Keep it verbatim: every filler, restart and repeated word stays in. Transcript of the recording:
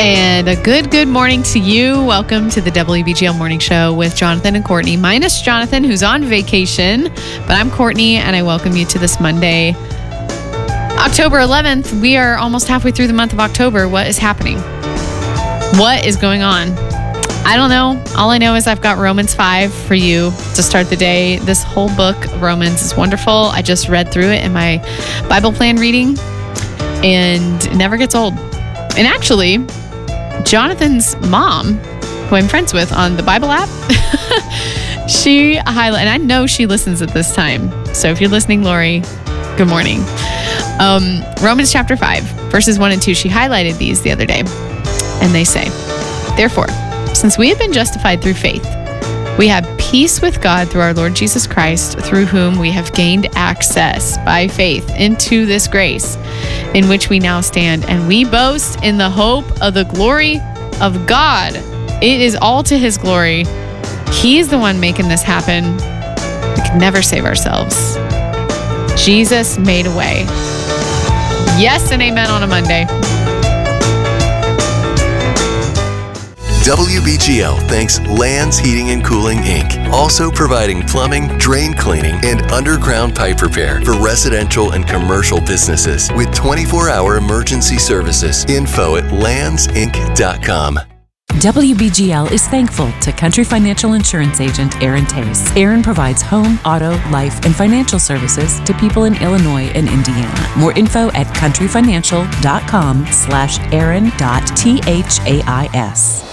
And a good, good morning to you. Welcome to the W B G L Morning Show with Jonathan and Courtney, minus Jonathan, who's on vacation. But I'm Courtney, and I welcome you to this Monday, October eleventh. We are almost halfway through the month of October. What is happening? What is going on? I don't know. All I know is I've got Romans five for you to start the day. This whole book, Romans, is wonderful. I just read through it in my Bible plan reading, and it never gets old. And actually, Jonathan's mom, who I'm friends with on the Bible app, she highlighted, and I know she listens at this time. So if you're listening, Lori, good morning. Um, Romans chapter five, verses one and two, she highlighted these the other day. And they say, therefore, since we have been justified through faith, we have peace with God through our Lord Jesus Christ, through whom we have gained access by faith into this grace in which we now stand. And we boast in the hope of the glory of God. It is all to his glory. He's the one making this happen. We can never save ourselves. Jesus made a way. Yes and amen on a Monday. W B G L thanks Lands Heating and Cooling, Incorporated, also providing plumbing, drain cleaning, and underground pipe repair for residential and commercial businesses with twenty-four hour emergency services. Info at lands inc dot com. W B G L is thankful to Country Financial Insurance Agent Aaron Tace. Aaron provides home, auto, life, and financial services to people in Illinois and Indiana. More info at country financial dot com slash aaron dot thais.